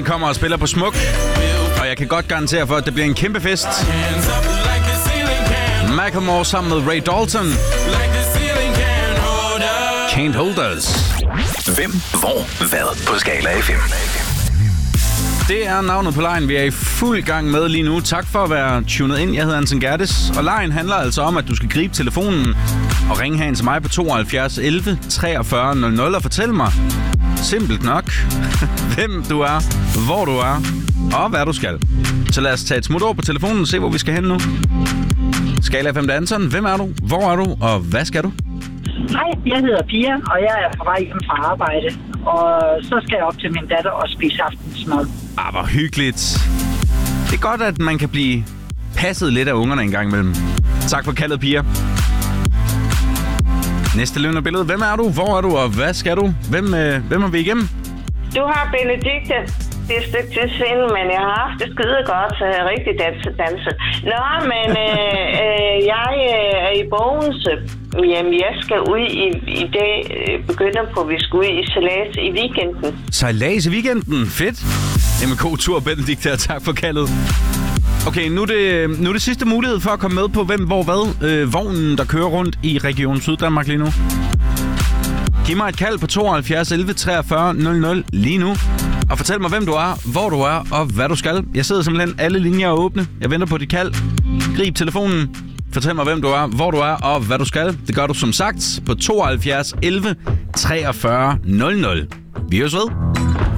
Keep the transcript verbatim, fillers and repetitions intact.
kommer og spiller på Smuk. Og jeg kan godt garantere for, at det bliver en kæmpe fest. Macklemore sammen med Ray Dalton. Can't Hold Us. Hvem, hvor, hvad på Skala F M. Det er navnet på lejen, vi er i fuld gang med lige nu. Tak for at være tunet ind. Jeg hedder Anton Gerdes, og lejen handler altså om, at du skal gribe telefonen og ringe herind til mig på tooghalvfjerds elleve treogfyrre nul nul og fortælle mig, simpelt nok, hvem du er, hvor du er og hvad du skal. Så lad os tage et smut over på telefonen og se, hvor vi skal hen nu. Skala F M, Anton. Hvem er du? Hvor er du? Og hvad skal du? Hej, jeg hedder Pia, og jeg er på vej hjem fra arbejde. Og så skal jeg op til min datter og spise aftensmad. Ah, hvor hyggeligt. Det er godt, at man kan blive passet lidt af ungerne en gang imellem. Tak for kaldet, Pia. Næste lønner billede. Hvem er du? Hvor er du? Og hvad skal du? Hvem, øh, hvem er vi igennem? Du har Benedikte. Det er et stykke til siden, men jeg har haft det skide godt, så jeg er rigtig danse, danse. Nå, men øh, øh, jeg øh, er i Bogense. Jamen, jeg skal ud i, i dag, øh, begynder på, at vi skal ud i sejlads i weekenden. Sejlads i weekenden? Fedt. Jamen, god tur, Benedikte, og tak for kaldet. Okay, nu er, det, nu er det sidste mulighed for at komme med på, hvem, hvor, hvad. Øh, vognen, der kører rundt i Region Syddanmark lige nu. Giv mig et kald på tooghalvfjerds elleve treogfyrre nul nul lige nu. Og fortæl mig, hvem du er, hvor du er og hvad du skal. Jeg sidder simpelthen alle linjer er åbne. Jeg venter på dit kald. Grib telefonen. Fortæl mig, hvem du er, hvor du er og hvad du skal. Det gør du som sagt på tooghalvfjerds elleve treogfyrre nul nul. Vi høres ved.